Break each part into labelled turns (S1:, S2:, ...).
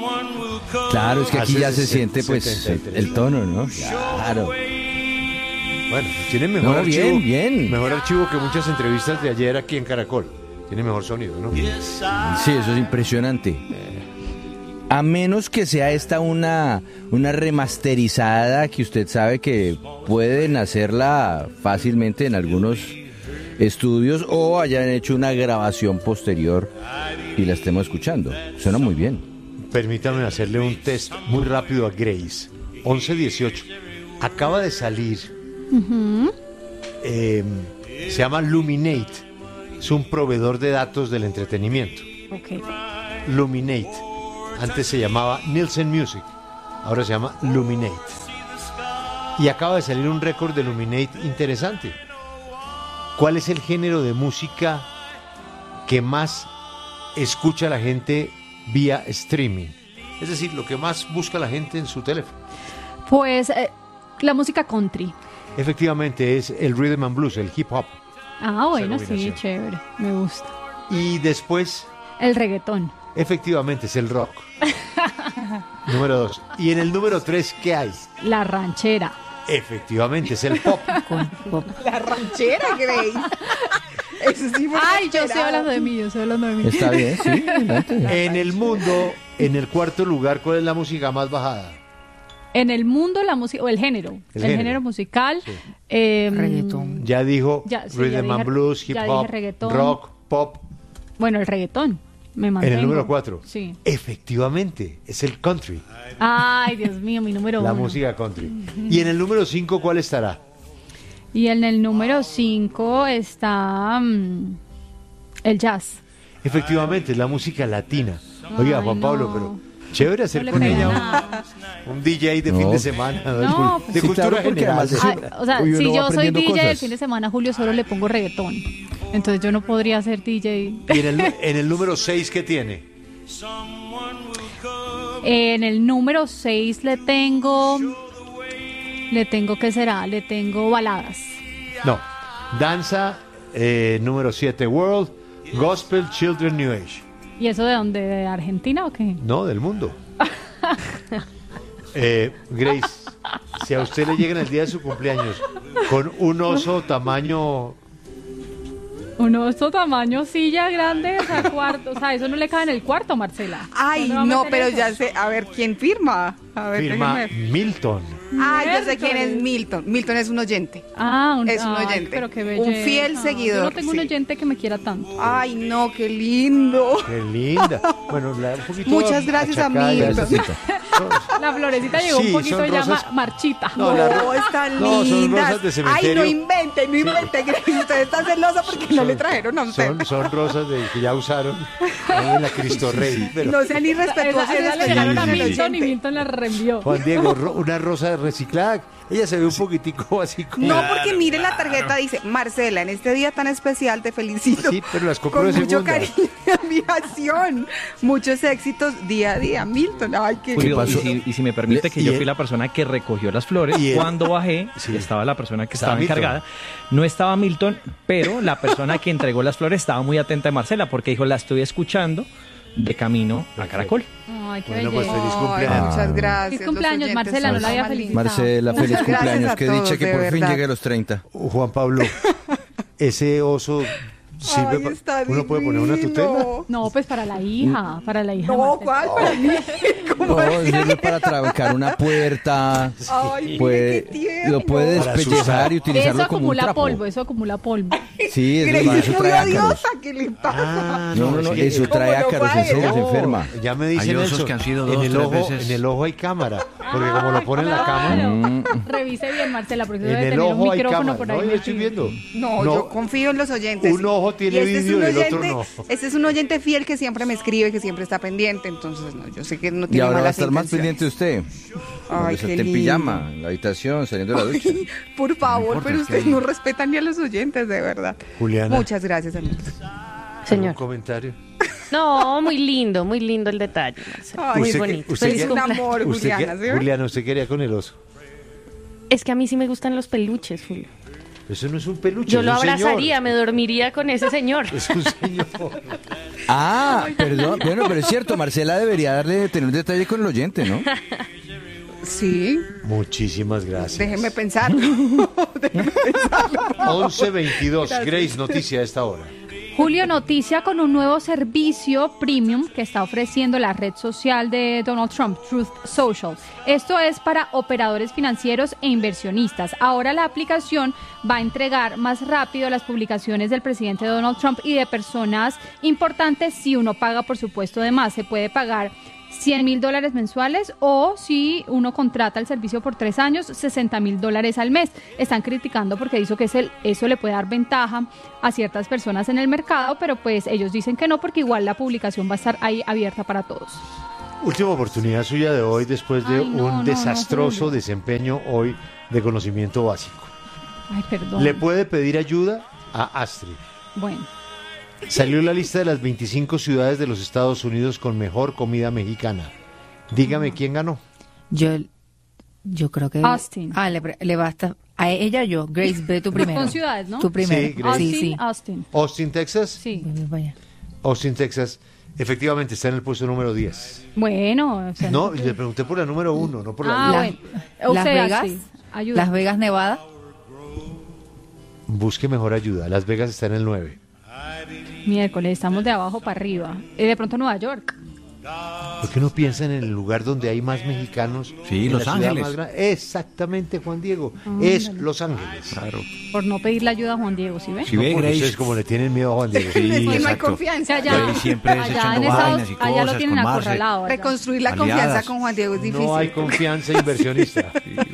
S1: Claro, es que aquí
S2: Hace
S1: ya se siente pues
S2: 73.
S1: el tono, ¿no? Claro.
S2: Bueno, tiene mejor
S1: No,
S2: archivo.
S1: bien.
S2: Mejor archivo que muchas entrevistas de ayer aquí en Caracol. Tiene mejor sonido, ¿no?
S1: Sí, eso es impresionante. A menos que sea esta una remasterizada que usted sabe que pueden hacerla fácilmente en algunos estudios o hayan hecho una grabación posterior y la estemos escuchando. Suena muy bien.
S2: Permítame hacerle un test muy rápido a Grace. 11:18. Acaba de salir. Se llama Luminate. Es un proveedor de datos del entretenimiento.
S3: Ok.
S2: Luminate. Antes se llamaba Nielsen Music. Ahora se llama Luminate. Y acaba de salir un récord de Luminate interesante. ¿Cuál es el género de música que más escucha la gente vía streaming? Es decir, lo que más busca la gente en su teléfono.
S3: Pues la música country.
S2: Efectivamente es el rhythm and blues, el hip hop.
S3: Ah, bueno, sí,
S2: combinación.
S3: chévere. Me gusta.
S2: Y después,
S3: El reggaetón.
S2: efectivamente, es el rock. Número 2. Y en el número 3, ¿qué hay?
S3: La ranchera.
S2: Efectivamente, es el pop.
S4: La ranchera, Grace. Eso sí fue
S3: Ay, yo estoy
S4: inesperado.
S3: hablando de mí, yo estoy hablando de mí.
S1: Está bien, sí. adelante.
S2: En el mundo, en el cuarto lugar, ¿cuál es la música más bajada?
S3: En el mundo la música, o el género.
S2: El
S3: El
S2: género.
S3: género musical.
S2: Sí.
S4: Reggaetón.
S2: Ya dijo
S3: Ya, sí,
S2: rhythm
S3: ya
S2: and
S3: dije-
S2: blues, hip
S3: ya
S2: hop,
S3: dije reggaetón.
S2: rock, pop.
S3: Bueno, el reggaetón. Me mantengo.
S2: En el número 4.
S3: Sí.
S2: Efectivamente, es el country,
S3: Ay, Dios mío, mi número
S2: la
S3: 1.
S2: música country. Y en el número 5, ¿cuál estará?
S3: Y en el número 5 está el jazz.
S2: Efectivamente, es la música latina. Oiga,
S3: Ay,
S2: Juan Pablo,
S3: no.
S2: pero chévere hacer
S3: No le
S2: con
S3: pega
S2: ella
S3: nada.
S2: un DJ de
S1: No.
S2: fin de semana,
S3: No,
S2: de
S1: Sí,
S2: cultura
S1: claro, porque
S2: general.
S1: además es
S3: Ay, o sea,
S1: Uy, uno
S3: si
S1: va
S3: yo soy
S1: aprendiendo
S3: DJ el
S1: cosas.
S3: fin de semana, Julio, solo le pongo reggaetón. Entonces yo no podría ser DJ.
S2: Y en el número 6, ¿qué tiene?
S3: En el número 6 le tengo, ¿qué será? Le tengo baladas.
S2: No, danza, número 7, World, Gospel, Children, New Age.
S3: ¿Y eso de dónde? ¿De Argentina o qué?
S2: No, del mundo. Grace, si a usted le llega en el día de su cumpleaños con un oso tamaño...
S3: Un oso tamaño silla grande, o sea, cuarto. O sea, eso no le cabe en el cuarto, Marcela.
S4: Ay,
S3: ¿Dónde va a
S4: no,
S3: meter
S4: pero
S3: eso?
S4: ya sé. A ver, ¿quién firma? A ver,
S2: Firma
S4: déjeme.
S2: Milton.
S4: Ay, yo sé quién es
S3: Miércoles.
S4: Milton. Milton es un oyente.
S3: Ah,
S4: Es un
S3: ay,
S4: oyente.
S3: pero qué
S4: Un
S3: belleza.
S4: fiel seguidor,
S3: Yo no tengo un
S4: sí.
S3: oyente que me quiera tanto.
S4: Ay, no, qué lindo.
S2: Qué linda. Bueno, un poquito
S4: Muchas gracias a
S2: achacada y
S4: Milton.
S2: necesita.
S3: La florecita llegó
S2: Sí,
S3: un poquito
S2: son
S3: ya
S2: rosas-
S3: marchita.
S2: No,
S4: No,
S2: la ro-
S4: están
S2: no, son
S4: lindas.
S2: rosas de
S4: Ay,
S2: cementerio.
S4: no invente, Grace. Usted está celosa porque no le trajeron a usted.
S2: Son rosas que ya usaron ahí en la Cristo Rey. Pero,
S4: No sean irrespetuosos.
S3: Esa le
S4: y
S3: llegaron a
S2: sí, sí.
S3: Milton y Milton la reenvió.
S2: Juan Diego, una rosa reciclada. Ella se ve un poquitico así como...
S4: No, porque mire la tarjeta, dice, Marcela, en este día tan especial te felicito.
S2: Sí, pero las compró
S4: con
S2: de
S4: mucho
S2: segunda.
S4: cariño y admiración. Muchos éxitos día a día. Milton, ay, qué
S5: Julio,
S1: pasó?
S5: y si me permite que
S2: Y
S5: yo
S2: él-
S5: fui la persona que recogió las flores,
S2: y él-
S5: cuando bajé,
S2: Sí.
S5: estaba la persona que
S2: Estaba
S5: estaba
S2: Milton.
S5: encargada. No estaba Milton, pero la persona que entregó las flores estaba muy atenta de Marcela, porque dijo, la estoy escuchando de camino a Caracol.
S3: Ay, qué
S2: Bueno, pues
S3: belleza.
S2: feliz
S4: Ay,
S2: cumpleaños.
S4: muchas gracias.
S3: Feliz
S4: los
S3: cumpleaños,
S4: oyentes
S3: Marcela,
S4: son
S3: no la había
S4: más lindos.
S3: felicitado.
S1: Marcela, feliz
S4: Muchas gracias
S1: cumpleaños.
S4: a
S1: Que
S4: todos,
S1: dicha que
S4: de
S1: por fin
S4: verdad.
S1: llegue a los 30.
S2: Juan Pablo, ese oso sirve
S4: Ay, está
S2: uno puede poner una
S4: divino.
S2: tutela.
S3: No, pues para la hija, para la hija. de
S4: No,
S3: Marcela.
S4: ¿cuál? Para mí. ¿Cómo
S1: No,
S4: así?
S1: sirve para trancar una puerta.
S4: Ay,
S1: Puede,
S4: qué tierno.
S1: lo puede
S2: Para
S1: despellejar
S2: asustar.
S1: y utilizarlo
S3: Eso
S1: como un
S3: acumula
S1: trapo.
S3: polvo, eso acumula polvo.
S1: Sí,
S4: Grace
S1: eso
S4: es muy
S1: trae ácaros.
S4: odiosa, ¿qué le pasa?
S2: Ah,
S1: No, no,
S2: es
S1: no,
S2: que-
S1: eso
S4: ¿Cómo
S1: trae
S4: no
S1: ácaros,
S4: va
S1: en serio,
S4: él?
S1: se enferma.
S2: Ya me dice
S6: Hay osos
S2: Nelson,
S6: que han sido
S2: en
S6: dos,
S2: el
S6: tres
S2: ojo,
S6: veces.
S2: en el ojo hay cámara, porque como lo pone en la cámara,
S3: Claro. Revise bien, Marcela, porque eso
S2: en
S3: debe
S2: el
S3: tener un
S2: ojo hay
S3: micrófono
S2: cámara.
S3: por ahí
S2: No, yo estoy
S3: metido.
S2: viendo.
S4: No,
S2: No,
S4: yo confío en los oyentes.
S2: un ojo tiene
S4: este es
S2: vídeo
S4: un
S2: y el otro
S4: oyente-
S2: no.
S4: Este es un oyente fiel que siempre me escribe, que siempre está pendiente, entonces no, yo sé que no
S1: Y
S4: tiene
S1: ahora va a
S4: malas
S1: estar más
S4: intenciones.
S1: pendiente usted.
S4: Ay,
S1: Cuando
S4: qué
S1: esté en
S4: lindo.
S1: pijama, en la habitación, saliendo de la ducha.
S4: Por favor,
S6: importa,
S4: pero
S6: es que
S4: ustedes
S6: ahí-
S4: no respetan ni a los oyentes, de verdad.
S2: Juliana,
S4: Muchas gracias, amigos.
S2: ¿algún
S7: Señor.
S2: comentario?
S7: No, muy lindo el detalle, Marcela.
S4: Ay,
S7: Muy
S2: usted-
S7: bonito.
S2: usted
S7: Feliz
S4: Es un
S7: cumpleaños.
S4: amor, Juliana, ¿sí?
S2: Juliana, usted quería con el oso.
S7: Es que a mí sí me gustan los peluches, Julio.
S2: Eso no es un peluche.
S7: Yo
S2: es
S7: lo
S2: un
S7: abrazaría,
S2: señor.
S7: me dormiría con ese señor.
S2: Es un señor.
S1: Ah, perdón. Bueno, pero es cierto, Marcela debería tener un detalle con el oyente, ¿no?
S4: Sí,
S2: Muchísimas gracias.
S4: déjeme pensar.
S2: 11:22. Grace, noticia a esta hora.
S3: Julio, noticia con un nuevo servicio premium que está ofreciendo la red social de Donald Trump, Truth Social. Esto es para operadores financieros e inversionistas. Ahora la aplicación va a entregar más rápido las publicaciones del presidente Donald Trump y de personas importantes si uno paga, por supuesto, de más. Se puede pagar $100,000 mensuales o si uno contrata el servicio por 3 años, $60,000 al mes. Están criticando porque dice que eso le puede dar ventaja a ciertas personas en el mercado, pero pues ellos dicen que no porque igual la publicación va a estar ahí abierta para todos.
S2: Última oportunidad suya de hoy después de
S3: Ay, no,
S2: un
S3: no,
S2: desastroso
S3: Julio.
S2: desempeño hoy de conocimiento básico.
S3: Ay, perdón.
S2: Le puede pedir ayuda a Astrid.
S3: Bueno,
S2: Salió la lista de las 25 ciudades de los Estados Unidos con mejor comida mexicana. Dígame quién ganó.
S6: Yo creo que...
S3: Austin.
S6: Le basta... A ella o yo. Grace, ve tú primero.
S3: Son ciudades, ¿no?
S6: Tú primero.
S2: Sí, Grace.
S3: Austin,
S6: Sí.
S3: Austin.
S2: Austin, Texas.
S3: Sí.
S6: Vaya.
S2: Austin, Texas. Efectivamente está en el puesto número 10.
S3: Bueno, o sea,
S2: No, le pregunté por la número 1, no por la
S3: Ah,
S2: 10.
S3: bueno. O
S6: Las
S3: sea,
S6: Vegas.
S3: sí. Ayuda.
S6: Las Vegas, Nevada.
S2: Busque mejor ayuda. Las Vegas está en el 9.
S3: Miércoles, estamos de abajo para arriba. De pronto Nueva York.
S2: ¿Por qué no piensa en el lugar donde hay más mexicanos?
S1: Sí,
S2: en
S1: Los
S2: la ciudad
S1: Ángeles.
S2: más grande? Exactamente, Juan Diego. Es Los Ángeles.
S1: Claro.
S3: Por no pedirle ayuda a Juan Diego, ¿sí ve?
S1: Si ve,
S2: Porque
S1: Grace,
S2: ustedes como le tienen miedo a Juan Diego.
S1: Sí,
S4: Es que no hay
S1: exacto.
S3: O
S4: confianza.
S3: sea, allá,
S1: Grace siempre es
S3: allá
S1: echando
S3: en Estados,
S1: vainas y
S3: allá lo
S1: cosas
S3: tienen
S1: con Marce.
S3: acorralado. allá.
S4: Reconstruir la
S1: Aliadas.
S4: confianza con Juan Diego es difícil.
S2: No hay confianza inversionista.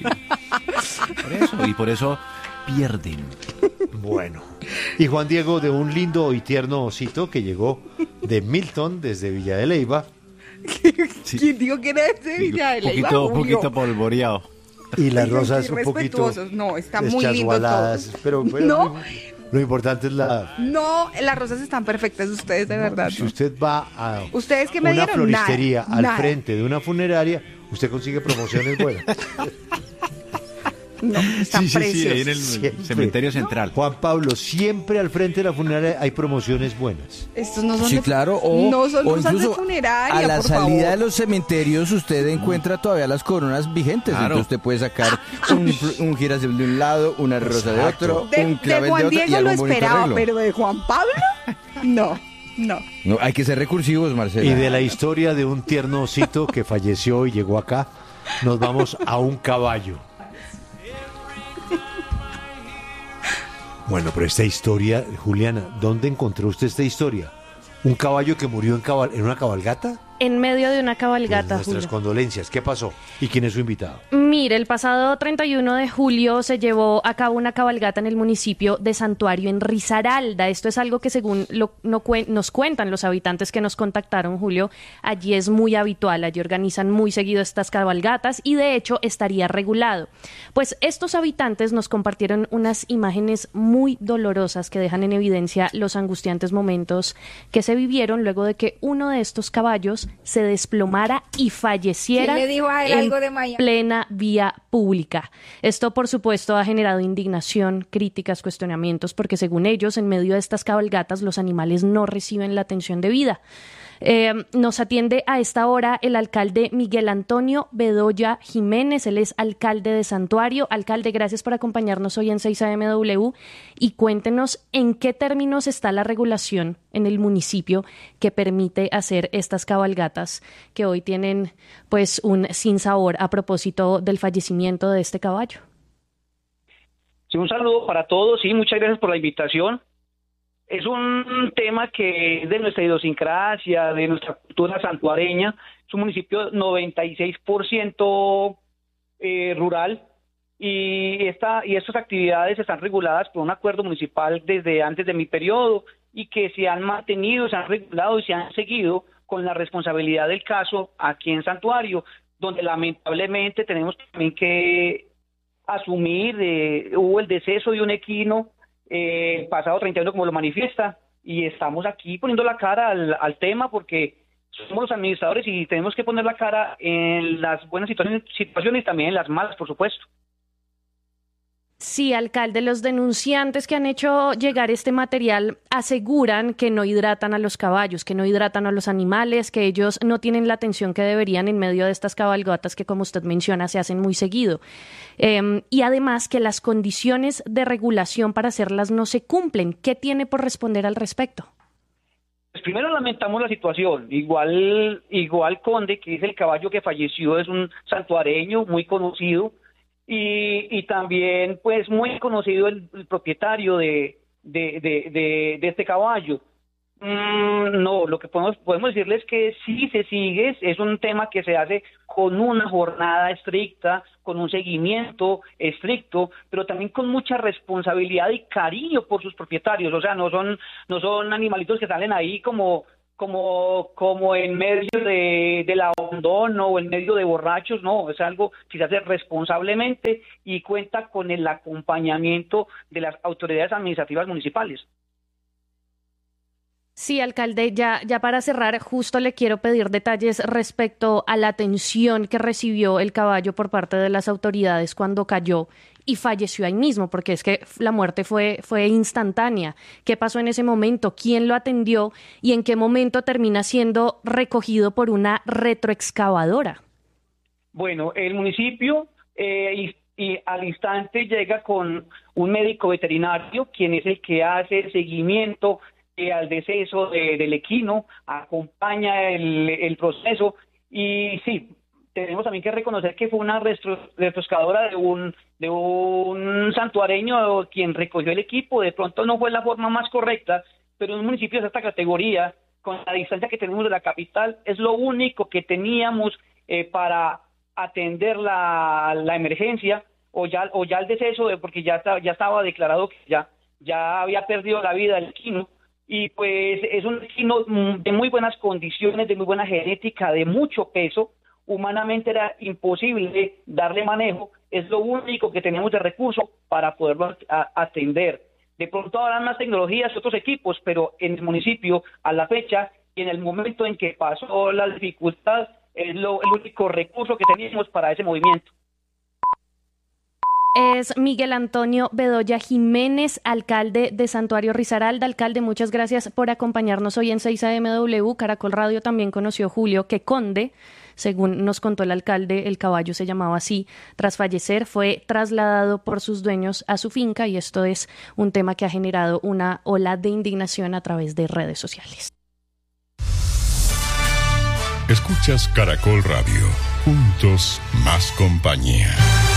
S1: Y por eso pierden.
S2: Bueno. Y Juan Diego, de un lindo y tierno osito que llegó de Milton, desde Villa de Leyva,
S4: ¿Quién dijo que era ese Villa de Leyva? Julio?
S1: polvoreado.
S2: y las
S4: Oigan,
S2: rosas
S4: qué
S2: un poquito
S4: respetuosos. No, está muy lindo
S2: deschasgualadas,
S4: todo.
S2: pero
S4: No.
S2: lo importante es la...
S4: No, las rosas están perfectas, ustedes de verdad.
S2: Si
S4: ¿no?
S2: usted va a
S4: ¿Ustedes qué me
S2: una
S4: dieron?
S2: floristería
S4: Nada,
S2: al
S4: nada.
S2: frente de una funeraria, usted consigue promociones buenas.
S4: No, están preciosos.
S1: ahí en el
S2: Siempre.
S1: cementerio central.
S2: Juan Pablo, siempre al frente de la funeraria hay promociones buenas.
S4: Estos no son
S1: Sí,
S4: de,
S1: claro,
S4: no son
S1: o
S4: rosas de
S1: incluso
S4: funeraria,
S1: a la
S4: por
S1: salida
S4: favor.
S1: de los cementerios usted encuentra todavía las coronas vigentes,
S8: Claro.
S1: entonces usted puede sacar un girasol de un lado, una rosa de
S2: Exacto.
S1: otro,
S4: De,
S1: un
S4: de
S1: clavel de
S4: Juan
S1: otro y
S4: Diego lo
S1: algún bonito
S4: esperaba,
S1: arreglo.
S4: pero de Juan Pablo, no.
S1: No, hay que ser recursivos, Marcela.
S2: Y de la historia de un tierno osito que falleció y llegó acá, nos vamos a un caballo. Bueno, pero esta historia, Juliana, ¿dónde encontró usted esta historia? ¿Un caballo que murió en una cabalgata?
S7: En medio de una
S2: Pues
S7: cabalgata,
S2: nuestras
S7: Julio.
S2: condolencias. ¿Qué pasó? ¿Y quién es su invitado?
S7: Mire, el pasado 31 de julio se llevó a cabo una cabalgata en el municipio de Santuario, en Risaralda. Esto es algo que según nos cuentan los habitantes que nos contactaron, Julio, allí es muy habitual. Allí organizan muy seguido estas cabalgatas y de hecho estaría regulado. Pues estos habitantes nos compartieron unas imágenes muy dolorosas que dejan en evidencia los angustiantes momentos que se vivieron luego de que uno de estos caballos se desplomara y falleciera
S6: ¿Quién le dijo a él
S7: en
S6: algo de Miami?
S7: plena vía pública. Esto, por supuesto, ha generado indignación, críticas, cuestionamientos, porque según ellos, en medio de estas cabalgatas, los animales no reciben la atención debida. Nos atiende a esta hora el alcalde Miguel Antonio Bedoya Jiménez, él es alcalde de Santuario. Alcalde, gracias por acompañarnos hoy en 6AMW y cuéntenos en qué términos está la regulación en el municipio que permite hacer estas cabalgatas que hoy tienen pues un sinsabor a propósito del fallecimiento de este caballo.
S9: Sí, un saludo para todos y muchas gracias por la invitación. Es un tema que es de nuestra idiosincrasia, de nuestra cultura santuareña. Es un municipio 96% rural y estas actividades están reguladas por un acuerdo municipal desde antes de mi periodo y que se han mantenido, se han regulado y se han seguido con la responsabilidad del caso aquí en Santuario, donde lamentablemente tenemos también que asumir, hubo el deceso de un equino el pasado 31, como lo manifiesta, y estamos aquí poniendo la cara al tema porque somos los administradores y tenemos que poner la cara en las buenas situaciones y también en las malas, por supuesto.
S7: Sí, alcalde, los denunciantes que han hecho llegar este material aseguran que no hidratan a los caballos, que no hidratan a los animales, que ellos no tienen la atención que deberían en medio de estas cabalgatas que, como usted menciona, se hacen muy seguido. Y además que las condiciones de regulación para hacerlas no se cumplen. ¿Qué tiene por responder al respecto?
S9: Pues primero lamentamos la situación. Igual Conde, que es el caballo que falleció, es un santuareño muy conocido. Y también pues muy conocido el propietario de este caballo. No, lo que podemos decirles que sí se sigue, es un tema que se hace con una jornada estricta, con un seguimiento estricto, pero también con mucha responsabilidad y cariño por sus propietarios. O sea, no son animalitos que salen ahí como en medio del abandono o en medio de borrachos. No, es algo que se hace responsablemente y cuenta con el acompañamiento de las autoridades administrativas municipales.
S7: Sí, alcalde, ya para cerrar, justo le quiero pedir detalles respecto a la atención que recibió el caballo por parte de las autoridades cuando cayó y falleció ahí mismo, porque es que la muerte fue instantánea. ¿Qué pasó en ese momento? ¿Quién lo atendió? ¿Y en qué momento termina siendo recogido por una retroexcavadora? Bueno, el municipio y al instante llega con un médico veterinario, quien es el que hace el seguimiento al deceso del equino, acompaña el proceso. Y sí, tenemos también que reconocer que fue una retroexcavadora de un santuareño quien recogió el equipo. De pronto no fue la forma más correcta, pero en un municipio de esta categoría, con la distancia que tenemos de la capital, es lo único que teníamos para atender la emergencia o ya el deceso, porque ya estaba declarado que ya había perdido la vida el equino. Y pues es un equino de muy buenas condiciones, de muy buena genética, de mucho peso. Humanamente era imposible darle manejo. Es lo único que tenemos de recurso para poderlo atender. De pronto habrán más tecnologías y otros equipos, pero en el municipio, a la fecha y en el momento en que pasó la dificultad, es el único recurso que teníamos para ese movimiento. Es Miguel Antonio Bedoya Jiménez, alcalde de Santuario Risaralda. Alcalde, muchas gracias por acompañarnos hoy en 6am. Caracol Radio también conoció, Julio, que Conde, según nos contó el alcalde, el caballo se llamaba así, tras fallecer fue trasladado por sus dueños a su finca, y esto es un tema que ha generado una ola de indignación a través de redes sociales.
S8: Escuchas Caracol Radio, juntos más compañía.